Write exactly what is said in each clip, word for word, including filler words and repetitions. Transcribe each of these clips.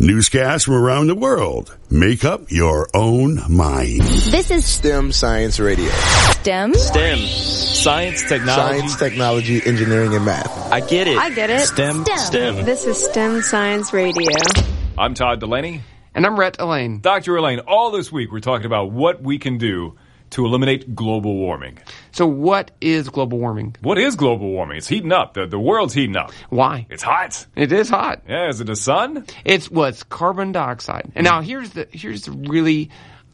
Newscasts from around the world. Make up your own mind. This is STEM Science Radio. STEM? STEM. Science, technology. Science, technology, engineering, and math. I get it. I get it. STEM. STEM. STEM. This is STEM Science Radio. I'm Todd Delaney. And I'm Rhett Elaine. Doctor Elaine, all this week we're talking about what we can do to eliminate global warming. So what is global warming? What is global warming? It's heating up. The, the world's heating up. Why? It's hot. It is hot. Yeah, is it the sun? It's well, it's carbon dioxide. And now here's the here's the really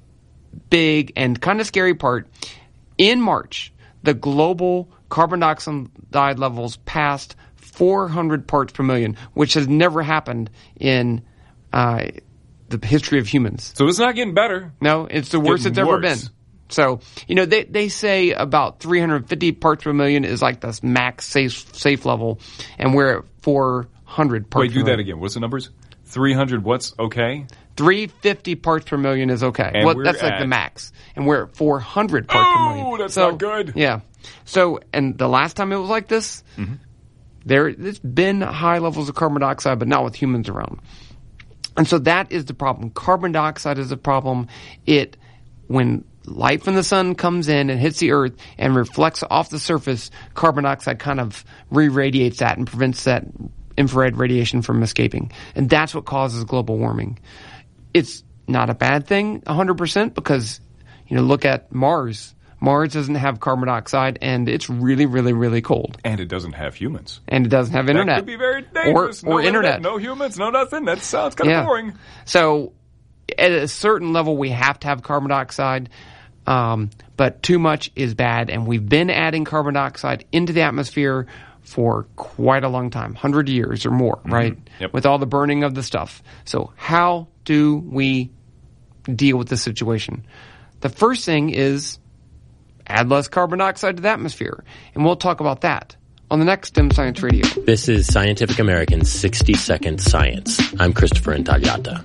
big and kind of scary part. In March, the global carbon dioxide levels passed four hundred parts per million, which has never happened in uh, the history of humans. So it's not getting better. No, it's the worst it's ever been. So, you know, they, they say about three hundred fifty parts per million is like the max safe safe level, and we're at four hundred parts Wait, per do million. that again. What's the numbers? three hundred what's okay? three hundred fifty parts per million is okay. And well, we're that's like at- the max. And we're at four hundred parts per million. Oh, that's so, not good. Yeah. So, and the last time it was like this, Mm-hmm. there, it's been high levels of carbon dioxide, but not with humans around. And so that is the problem. Carbon dioxide is a problem. It, when light from the sun comes in and hits the earth and reflects off the surface, carbon dioxide kind of re-radiates that and prevents that infrared radiation from escaping. And that's what causes global warming. It's not a bad thing one hundred percent because, you know, look at Mars. Mars doesn't have carbon dioxide and it's really, really, really cold. And it doesn't have humans. And it doesn't have internet. That could be very dangerous. Or, or no internet. No humans, no nothing. That sounds kind of Yeah. boring. So at a certain level, we have to have carbon dioxide, um, but too much is bad. And we've been adding carbon dioxide into the atmosphere for quite a long time, one hundred years or more, Mm-hmm. right? Yep. With all the burning of the stuff. So how do we deal with this situation? The first thing is add less carbon dioxide to the atmosphere. And we'll talk about that on the next STEM Science Radio. This is Scientific American's sixty second Science. I'm Christopher Intagliata.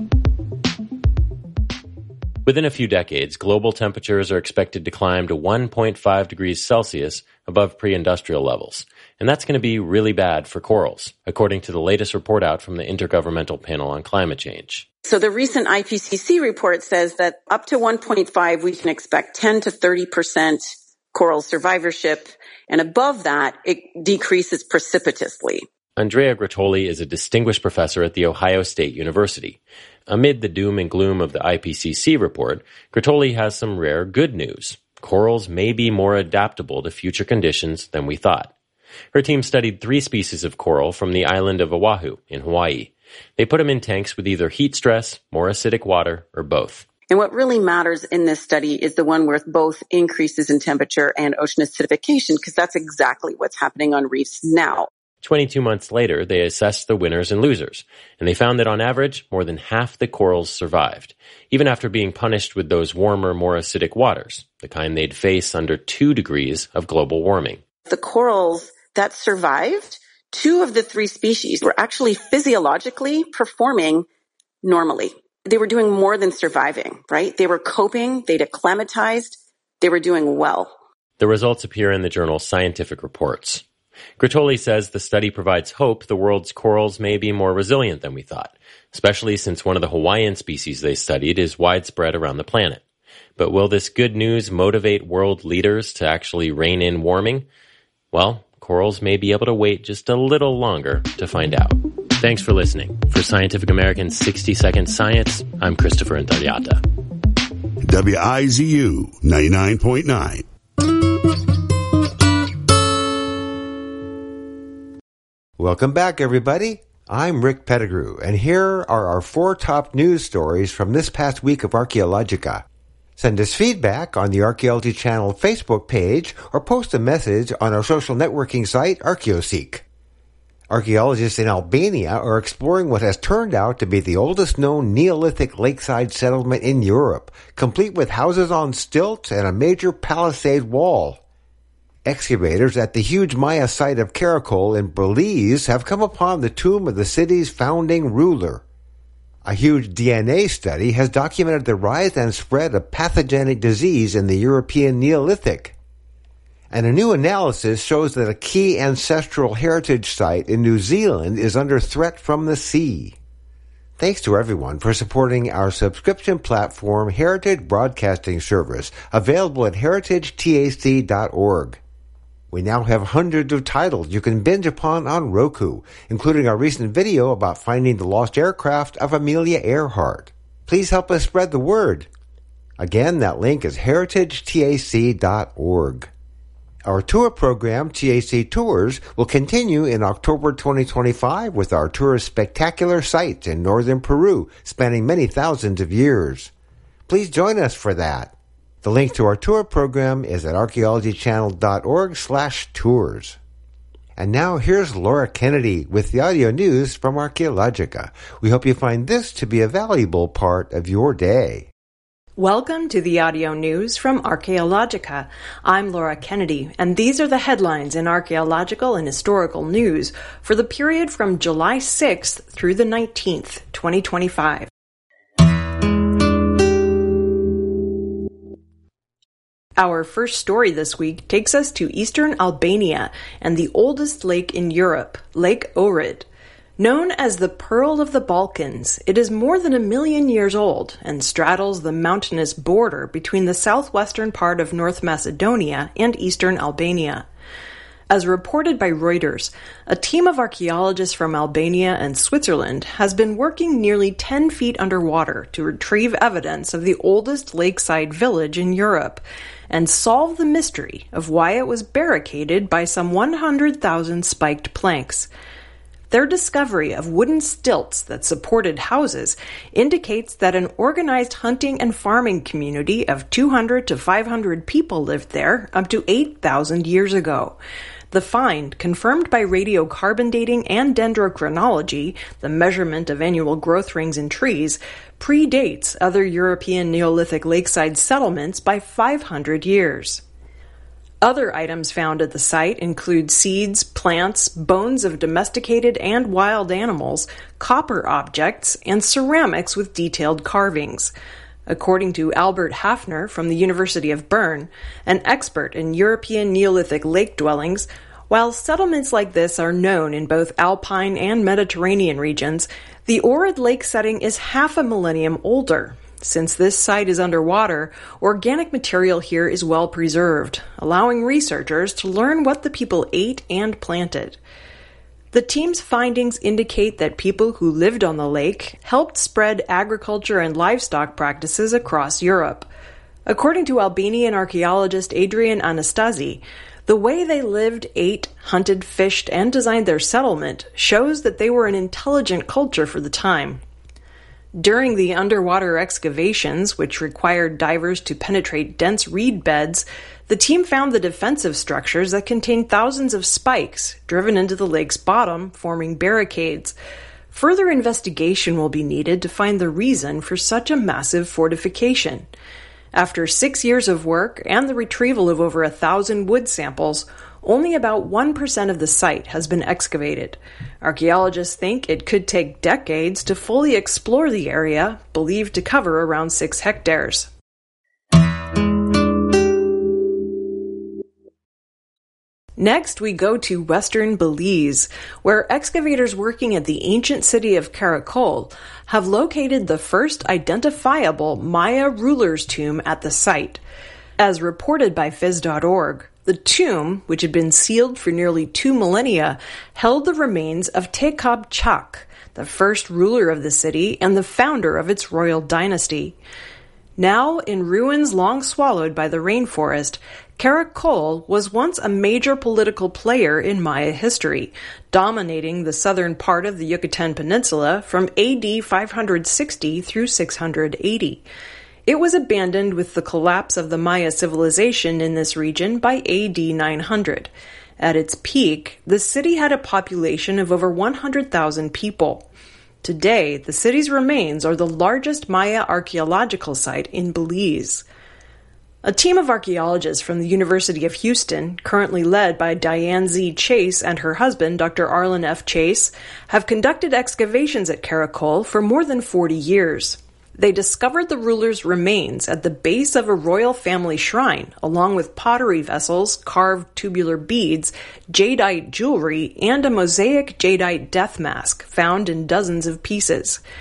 Within a few decades, global temperatures are expected to climb to one point five degrees Celsius above pre-industrial levels. And that's going to be really bad for corals, according to the latest report out from the Intergovernmental Panel on Climate Change. So the recent I P C C report says that up to one point five, we can expect ten to thirty percent coral survivorship. And above that, it decreases precipitously. Andrea Grottoli is a distinguished professor at The Ohio State University. Amid the doom and gloom of the I P C C report, Grottoli has some rare good news. Corals may be more adaptable to future conditions than we thought. Her team studied three species of coral from the island of Oahu in Hawaii. They put them in tanks with either heat stress, more acidic water, or both. And what really matters in this study is the one with both increases in temperature and ocean acidification, because that's exactly what's happening on reefs now. twenty-two months later, they assessed the winners and losers, and they found that on average, more than half the corals survived, even after being punished with those warmer, more acidic waters, the kind they'd face under two degrees of global warming. The corals that survived, two of the three species were actually physiologically performing normally. They were doing more than surviving, right? They were coping, they'd acclimatized, they were doing well. The results appear in the journal Scientific Reports. Grottoli says the study provides hope the world's corals may be more resilient than we thought, especially since one of the Hawaiian species they studied is widespread around the planet. But will this good news motivate world leaders to actually rein in warming? Well, corals may be able to wait just a little longer to find out. Thanks for listening. For Scientific American's sixty second Science, I'm Christopher Intagliata. W I Z U ninety-nine point nine. Welcome back, everybody. I'm Rick Pettigrew, and here are our four top news stories from this past week of Archaeologica. Send us feedback on the Archaeology Channel Facebook page or post a message on our social networking site, Archaeoseek. Archaeologists in Albania are exploring what has turned out to be the oldest known Neolithic lakeside settlement in Europe, complete with houses on stilts and a major palisade wall. Excavators at the huge Maya site of Karakol in Belize have come upon the tomb of the city's founding ruler. A huge D N A study has documented the rise and spread of pathogenic disease in the European Neolithic. And a new analysis shows that a key ancestral heritage site in New Zealand is under threat from the sea. Thanks to everyone for supporting our subscription platform, Heritage Broadcasting Service, available at heritage tac dot org. We now have hundreds of titles you can binge upon on Roku, including our recent video about finding the lost aircraft of Amelia Earhart. Please help us spread the word. Again, that link is heritage tac dot org. Our tour program, T A C Tours, will continue in October twenty twenty-five with our tour of spectacular sites in northern Peru, spanning many thousands of years. Please join us for that. The link to our tour program is at archaeology channel dot org slash tours. And now here's Laura Kennedy with the audio news from Archaeologica. We hope you find this to be a valuable part of your day. Welcome to the audio news from Archaeologica. I'm Laura Kennedy, and these are the headlines in archaeological and historical news for the period from July sixth through the nineteenth, twenty twenty-five. Our first story this week takes us to eastern Albania and the oldest lake in Europe, Lake Ohrid. Known as the Pearl of the Balkans, it is more than a million years old and straddles the mountainous border between the southwestern part of North Macedonia and eastern Albania. As reported by Reuters, a team of archaeologists from Albania and Switzerland has been working nearly ten feet underwater to retrieve evidence of the oldest lakeside village in Europe and solve the mystery of why it was barricaded by some one hundred thousand spiked planks. Their discovery of wooden stilts that supported houses indicates that an organized hunting and farming community of two hundred to five hundred people lived there up to eight thousand years ago. The find, confirmed by radiocarbon dating and dendrochronology, the measurement of annual growth rings in trees, predates other European Neolithic lakeside settlements by five hundred years. Other items found at the site include seeds, plants, bones of domesticated and wild animals, copper objects, and ceramics with detailed carvings. According to Albert Hafner from the University of Bern, an expert in European Neolithic lake dwellings, while settlements like this are known in both Alpine and Mediterranean regions, the Ohrid lake setting is half a millennium older. Since this site is underwater, organic material here is well preserved, allowing researchers to learn what the people ate and planted. The team's findings indicate that people who lived on the lake helped spread agriculture and livestock practices across Europe. According to Albanian archaeologist Adrian Anastasi, the way they lived, ate, hunted, fished, and designed their settlement shows that they were an intelligent culture for the time. During the underwater excavations, which required divers to penetrate dense reed beds, the team found the defensive structures that contained thousands of spikes driven into the lake's bottom, forming barricades. Further investigation will be needed to find the reason for such a massive fortification. After six years of work and the retrieval of over a thousand wood samples, only about one percent of the site has been excavated. Archaeologists think it could take decades to fully explore the area, believed to cover around six hectares. Next, we go to western Belize, where excavators working at the ancient city of Caracol have located the first identifiable Maya ruler's tomb at the site. As reported by phys dot org, the tomb, which had been sealed for nearly two millennia, held the remains of Tekab Chak, the first ruler of the city and the founder of its royal dynasty. Now in ruins long swallowed by the rainforest, Caracol was once a major political player in Maya history, dominating the southern part of the Yucatan Peninsula from A D five hundred sixty through six hundred eighty. It was abandoned with the collapse of the Maya civilization in this region by A D nine hundred. At its peak, the city had a population of over one hundred thousand people. Today, the city's remains are the largest Maya archaeological site in Belize. A team of archaeologists from the University of Houston, currently led by Diane Z. Chase and her husband, Doctor Arlen F. Chase, have conducted excavations at Caracol for more than forty years. They discovered the ruler's remains at the base of a royal family shrine, along with pottery vessels, carved tubular beads, jadeite jewelry, and a mosaic jadeite death mask found in dozens of pieces.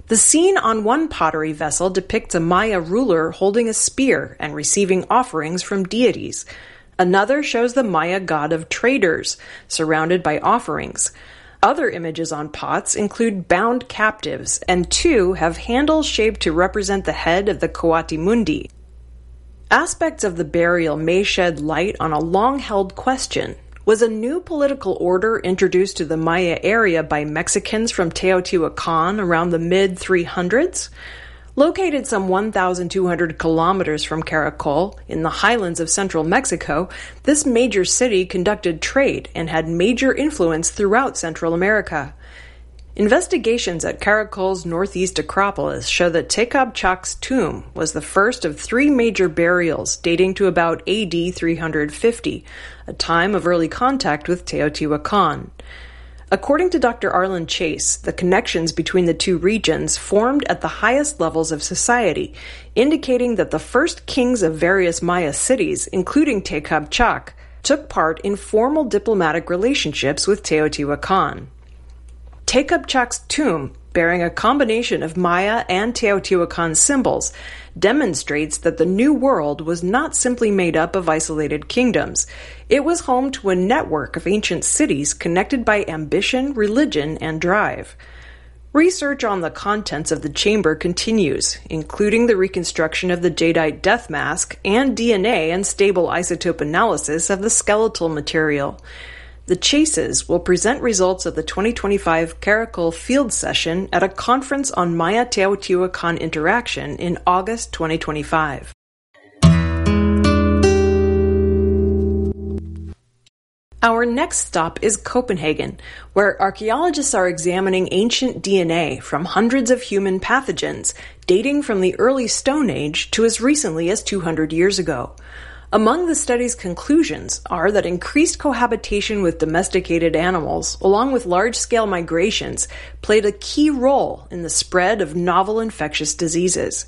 The scene on one pottery vessel depicts a Maya ruler holding a spear and receiving offerings from deities. Another shows the Maya god of traders, surrounded by offerings. Other images on pots include bound captives, and two have handles shaped to represent the head of the Coati Mundi. Aspects of the burial may shed light on a long-held question. Was a new political order introduced to the Maya area by Mexicans from Teotihuacan around the mid three hundreds? Located some one thousand two hundred kilometers from Caracol, in the highlands of central Mexico, this major city conducted trade and had major influence throughout Central America. Investigations at Caracol's northeast Acropolis show that Tecabchac's tomb was the first of three major burials dating to about A D three hundred fifty, a time of early contact with Teotihuacan. According to Doctor Arlen Chase, the connections between the two regions formed at the highest levels of society, indicating that the first kings of various Maya cities, including Tecabchac, took part in formal diplomatic relationships with Teotihuacan. Tecabchac's tomb, bearing a combination of Maya and Teotihuacan symbols, demonstrates that the New World was not simply made up of isolated kingdoms. It was home to a network of ancient cities connected by ambition, religion, and drive. Research on the contents of the chamber continues, including the reconstruction of the jadeite death mask and D N A and stable isotope analysis of the skeletal material. The Chases will present results of the twenty twenty-five Caracol Field Session at a conference on Maya-Teotihuacan interaction in August twenty twenty-five. Our next stop is Copenhagen, where archaeologists are examining ancient D N A from hundreds of human pathogens, dating from the early Stone Age to as recently as two hundred years ago. Among the study's conclusions are that increased cohabitation with domesticated animals, along with large-scale migrations, played a key role in the spread of novel infectious diseases.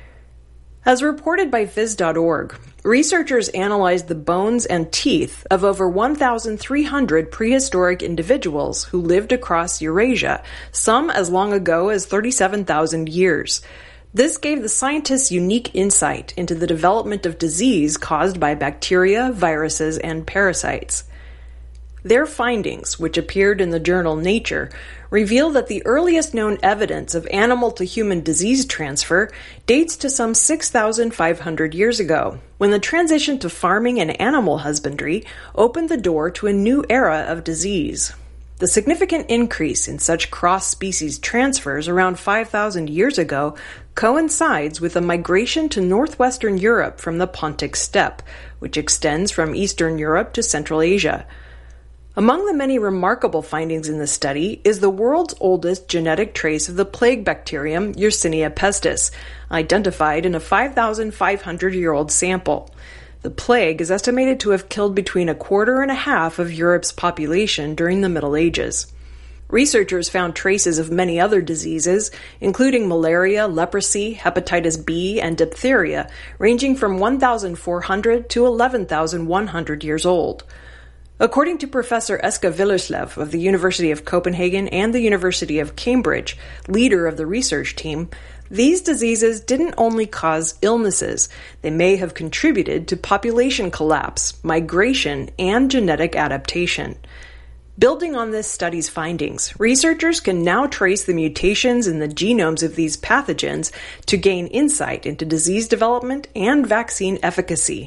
As reported by Phys dot org, researchers analyzed the bones and teeth of over one thousand three hundred prehistoric individuals who lived across Eurasia, some as long ago as thirty-seven thousand years. This gave the scientists unique insight into the development of disease caused by bacteria, viruses, and parasites. Their findings, which appeared in the journal Nature, reveal that the earliest known evidence of animal-to-human disease transfer dates to some six thousand five hundred years ago, when the transition to farming and animal husbandry opened the door to a new era of disease. The significant increase in such cross-species transfers around five thousand years ago coincides with a migration to northwestern Europe from the Pontic steppe, which extends from Eastern Europe to Central Asia. Among the many remarkable findings in the study is the world's oldest genetic trace of the plague bacterium Yersinia pestis, identified in a five thousand five hundred year old sample. The plague is estimated to have killed between a quarter and a half of Europe's population during the Middle Ages. Researchers found traces of many other diseases, including malaria, leprosy, hepatitis B, and diphtheria, ranging from one thousand four hundred to eleven thousand one hundred years old. According to Professor Eske Willerslev of the University of Copenhagen and the University of Cambridge, leader of the research team, these diseases didn't only cause illnesses, they may have contributed to population collapse, migration, and genetic adaptation. Building on this study's findings, researchers can now trace the mutations in the genomes of these pathogens to gain insight into disease development and vaccine efficacy.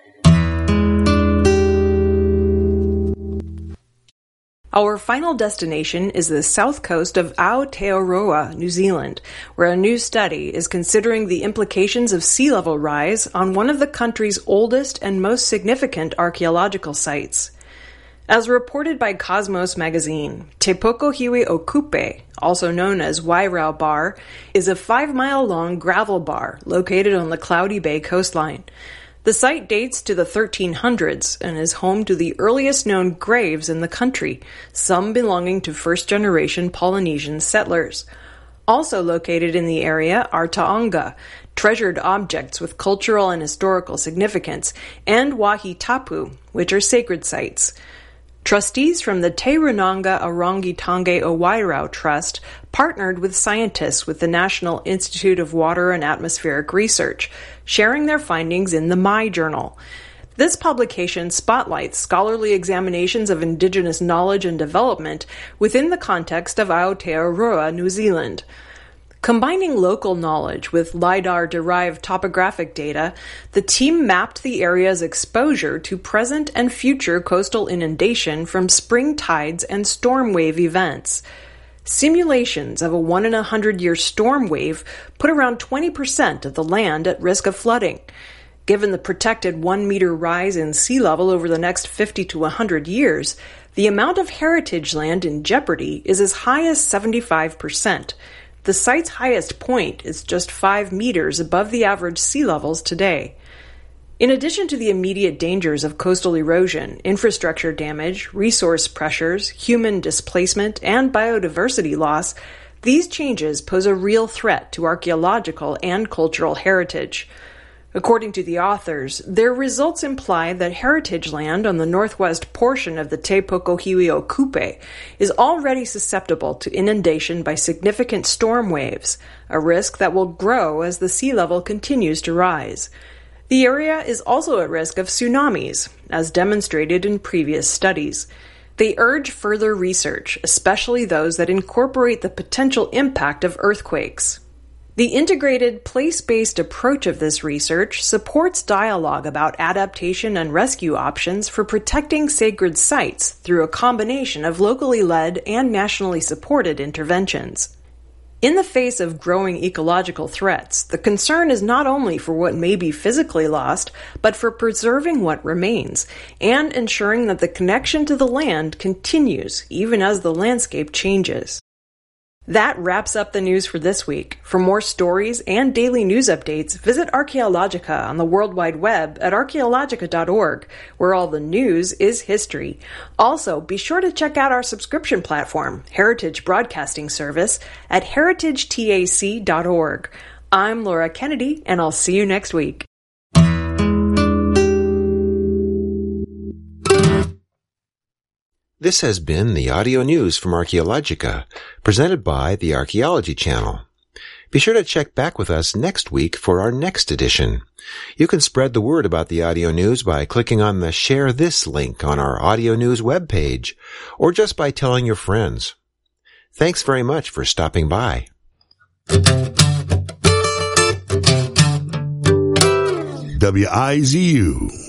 Our final destination is the south coast of Aotearoa, New Zealand, where a new study is considering the implications of sea level rise on one of the country's oldest and most significant archaeological sites. As reported by Cosmos magazine, Te Pokohiwi o Kupe, also known as Wairau Bar, is a five-mile-long gravel bar located on the Cloudy Bay coastline. The site dates to the thirteen hundreds and is home to the earliest known graves in the country, some belonging to first-generation Polynesian settlers. Also located in the area are Taonga, treasured objects with cultural and historical significance, and Wahi Tapu, which are sacred sites. Trustees from the Te Runanga Arongi Tange o Wairau Trust partnered with scientists with the National Institute of Water and Atmospheric Research, sharing their findings in the My Journal. This publication spotlights scholarly examinations of Indigenous knowledge and development within the context of Aotearoa, New Zealand. Combining local knowledge with LiDAR-derived topographic data, the team mapped the area's exposure to present and future coastal inundation from spring tides and storm wave events. Simulations of a one in a hundred year storm wave put around twenty percent of the land at risk of flooding. Given the projected one meter rise in sea level over the next fifty to one hundred years, the amount of heritage land in jeopardy is as high as seventy-five percent. The site's highest point is just five meters above the average sea levels today. In addition to the immediate dangers of coastal erosion, infrastructure damage, resource pressures, human displacement, and biodiversity loss, these changes pose a real threat to archaeological and cultural heritage. According to the authors, their results imply that heritage land on the northwest portion of the Te Pokohiwi Kupe is already susceptible to inundation by significant storm waves, a risk that will grow as the sea level continues to rise. The area is also at risk of tsunamis, as demonstrated in previous studies. They urge further research, especially those that incorporate the potential impact of earthquakes. The integrated, place-based approach of this research supports dialogue about adaptation and rescue options for protecting sacred sites through a combination of locally led and nationally supported interventions. In the face of growing ecological threats, the concern is not only for what may be physically lost, but for preserving what remains, and ensuring that the connection to the land continues even as the landscape changes. That wraps up the news for this week. For more stories and daily news updates, visit Archaeologica on the World Wide Web at archaeologica dot org, where all the news is history. Also, be sure to check out our subscription platform, Heritage Broadcasting Service, at heritage tac dot org. I'm Laura Kennedy, and I'll see you next week. This has been the audio news from Archaeologica, presented by the Archaeology Channel. Be sure to check back with us next week for our next edition. You can spread the word about the audio news by clicking on the Share This link on our audio news webpage, or just by telling your friends. Thanks very much for stopping by. W I Z U